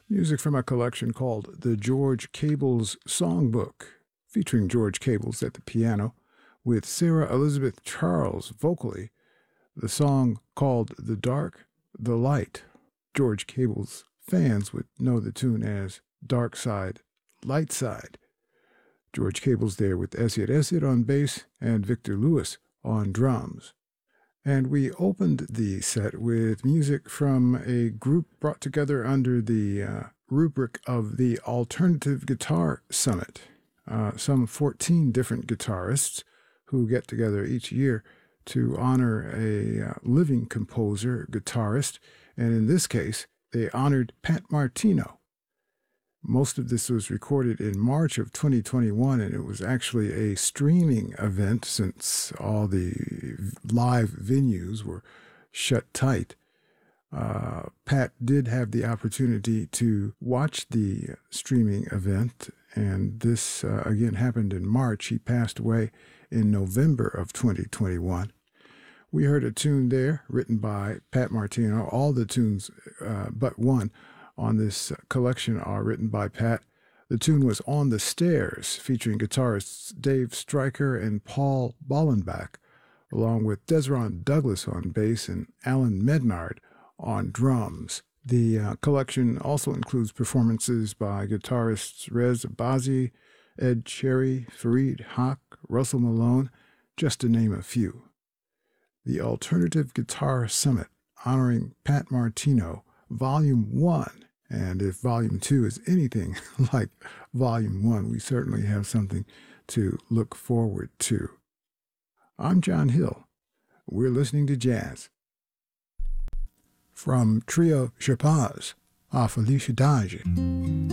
Music from a collection called The George Cables Songbook, featuring George Cables at the piano, with Sarah Elizabeth Charles vocally. The song called The Dark, The Light. George Cables fans would know the tune as Dark Side, Light Side. George Cables there with Esiet Esiet on bass and Victor Lewis on drums. And we opened the set with music from a group brought together under the rubric of the Alternative Guitar Summit. Some 14 different guitarists who get together each year to honor a living composer, guitarist, and in this case, they honored Pat Martino. Most of this was recorded in March of 2021, and it was actually a streaming event since all the live venues were shut tight. Pat did have the opportunity to watch the streaming event, and this again happened in March. He passed away in November of 2021. We heard a tune there written by Pat Martino. All the tunes but one on this collection are written by Pat. The tune was On the Stairs, featuring guitarists Dave Stryker and Paul Bollenbach, along with Desron Douglas on bass and Alan Mednard on drums. The collection also includes performances by guitarists Rez Abazi, Ed Cherry, Fareed Haq, Russell Malone, just to name a few. The Alternative Guitar Summit, honoring Pat Martino, Volume 1. And if Volume 2 is anything like Volume 1, we certainly have something to look forward to. I'm John Hill. We're listening to jazz. From Trio Chapaz, a Felicidade.